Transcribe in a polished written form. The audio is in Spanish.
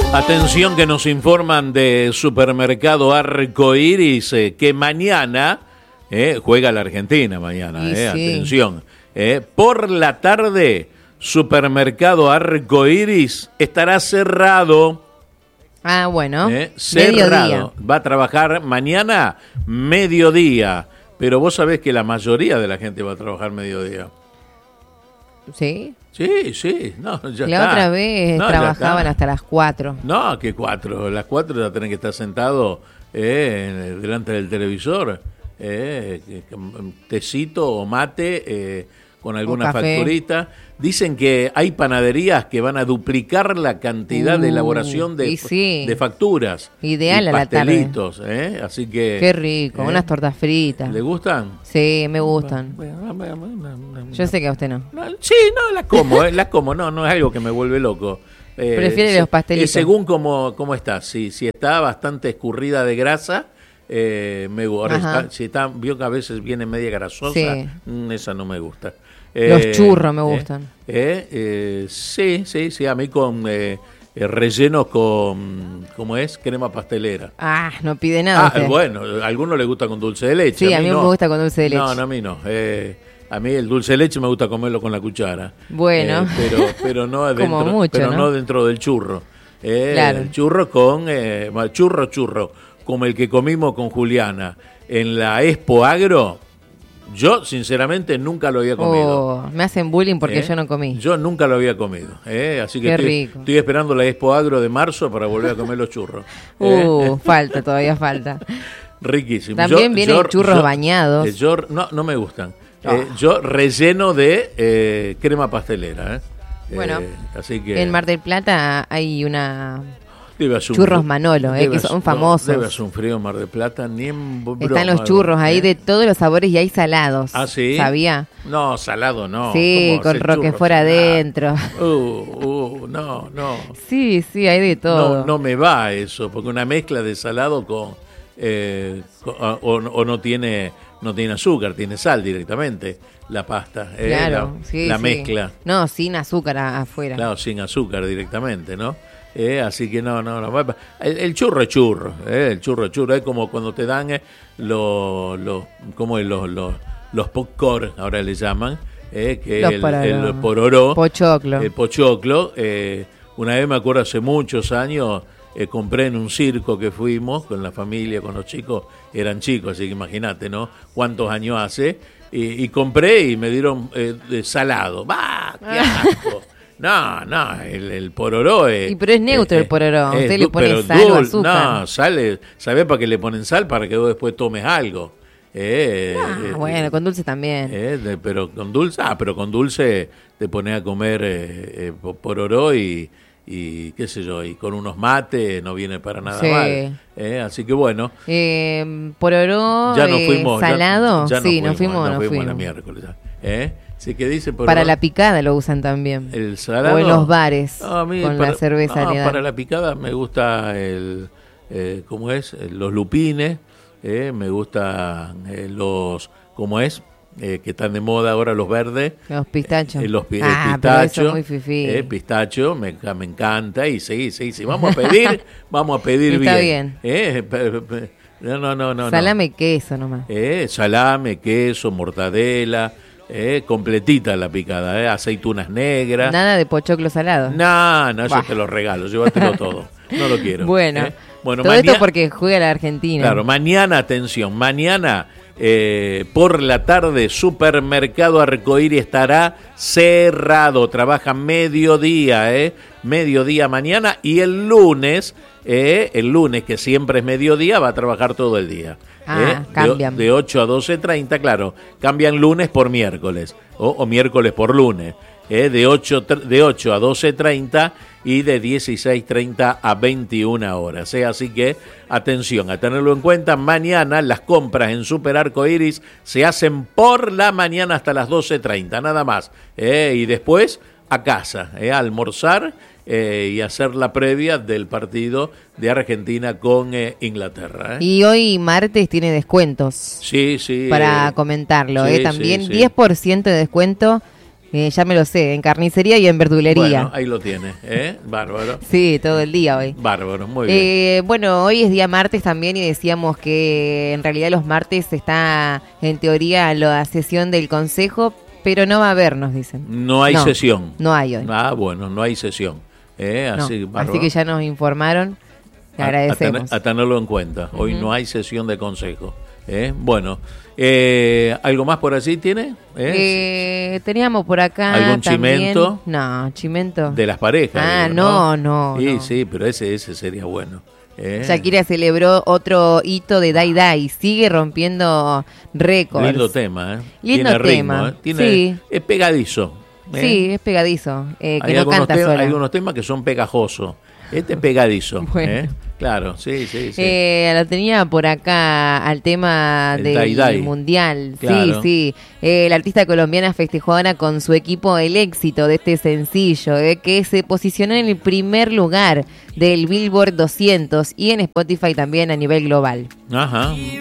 Atención que nos informan de Supermercado Arcoiris que mañana juega la Argentina mañana, sí. Atención. Por la tarde, Supermercado Arcoiris estará cerrado. Ah, bueno. Cerrado. Mediodía. Va a trabajar mañana mediodía. Pero vos sabés que la mayoría de la gente va a trabajar mediodía. ¿Sí? Sí, no, ya La está. otra vez trabajaban hasta las 4. No, que 4. Las 4 ya tenés que estar sentado delante del televisor. Tecito o mate con alguna facturita. Dicen que hay panaderías que van a duplicar la cantidad de elaboración de facturas. Ideal y a la tarde. pastelitos, así que... Qué rico, unas tortas fritas. ¿Le gustan? Sí, me gustan. Yo sé que a usted no. Sí, las como, las como. No es algo que me vuelve loco. Prefiere los pastelitos. Según cómo está. Si está bastante escurrida de grasa, me gusta. Si vio que a veces viene media grasosa, sí. Esa no me gusta. Los churros me gustan. Sí, a mí con relleno con, ¿cómo es? Crema pastelera. Ah, no pide nada. Bueno, a algunos les gusta con dulce de leche. Sí, a mí no me gusta con dulce de leche. No, a mí no. A mí el dulce de leche me gusta comerlo con la cuchara. Bueno. Pero no dentro, como mucho, pero ¿no? No dentro del churro. Claro. El churro con churro, como el que comimos con Juliana en la Expo Agro. Yo, sinceramente, nunca lo había comido. Me hacen bullying porque yo no comí. Yo nunca lo había comido. Así que estoy esperando la Expo Agro de marzo para volver a comer los churros. Todavía falta. Riquísimo. También vienen churros bañados. No me gustan. Yo relleno de crema pastelera. Bueno, así que en Mar del Plata hay una... Churros Manolo, que son famosos. Debe hacer un frío en Mar del Plata, ni en broma. Están los churros ahí de todos los sabores y hay salados. ¿Ah, sí? ¿Sabía? No, salado no. Sí, con roquefort adentro. No. Sí, hay de todo. No me va eso, porque una mezcla de salado con o no tiene azúcar, tiene sal directamente la pasta. Claro, la mezcla. No, sin azúcar afuera. Claro, sin azúcar directamente, ¿no? Así que no. El churro es churro. El churro es churro. Es como cuando te dan los popcorn, ahora le llaman, que el pororó. Pochoclo. El pochoclo. Una vez me acuerdo, hace muchos años, compré en un circo que fuimos con la familia, con los chicos. Eran chicos, así que imagínate, ¿no? ¿Cuántos años hace? Y compré y me dieron salado. ¡Bah! ¡Qué asco! No, el pororó pero es neutro el pororó. Usted le pone sal o azúcar. No, ¿sabés para qué le ponen sal? Para que vos después tomes algo. Bueno, con dulce también. Pero con dulce te pones a comer pororó y qué sé yo, y con unos mates no viene para nada mal. Así que bueno. Pororó ya nos fuimos, salado. Nos fuimos la miércoles. Sí, que dice para la picada lo usan también. El salado. O en los bares con la cerveza. Para la picada me gusta ¿cómo es? Los lupines. Me gustan ¿cómo es? Que están de moda ahora los verdes. Los pistachos. Los pistachos. Muy fifí. Pistacho, me encanta. Y sí. Vamos a pedir Está bien. No. Salame, queso nomás. Salame, queso, mortadela. Completita la picada, aceitunas negras. Nada de pochoclo salado. No, yo te lo regalo, llévatelo todo. No lo quiero. Bueno, todo esto porque juega la Argentina. Claro, mañana, atención, por la tarde Supermercado Arcoiris estará cerrado, trabaja mediodía, mediodía mañana, y el lunes que siempre es mediodía, va a trabajar todo el día. Cambian. De 8 a 12:30, claro, cambian lunes por miércoles, o miércoles por lunes, de 8 a 12:30 y de 16:30 a 21 horas. Así que, atención, a tenerlo en cuenta, mañana las compras en Super Arcoiris se hacen por la mañana hasta las 12:30, nada más. Y después a casa, a almorzar y hacer la previa del partido de Argentina con Inglaterra. Y hoy martes tiene descuentos. Sí. Para comentarlo, sí, también sí. 10% de descuento Ya me lo sé, en carnicería y en verdulería. Bueno, ahí lo tiene, bárbaro. Sí, todo el día hoy. Bárbaro, muy bien. Bueno, hoy es día martes también y decíamos que en realidad los martes está en teoría la sesión del Consejo, pero no va a haber, nos dicen. No hay sesión. No hay hoy. Bueno, no hay sesión. Así que ya nos informaron, le agradecemos. A tenerlo en cuenta, hoy no hay sesión de Consejo. Bueno, ¿algo más por allí tiene? Teníamos por acá ¿algún también, chimento? No, chimento. De las parejas. No. Sí, pero ese sería bueno. Shakira celebró otro hito de Dai Dai, sigue rompiendo récords. Lindo tema, Lindo tiene tema. ritmo, sí. Es pegadizo. Sí, es pegadizo, que hay no canta sola. Hay algunos temas que son pegajosos. Este es pegadizo. Bueno. Claro, sí. Lo tenía por acá al tema del Mundial. Claro. Sí. La artista colombiana festejó ahora con su equipo el éxito de este sencillo, que se posicionó en el primer lugar del Billboard 200 y en Spotify también a nivel global. Ajá.